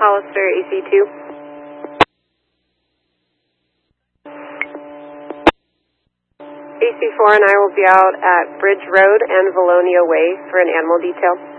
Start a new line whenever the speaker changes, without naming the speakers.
Hollister AC2. AC4 and I will be out at Bridge Road and Valonia Way for an animal detail.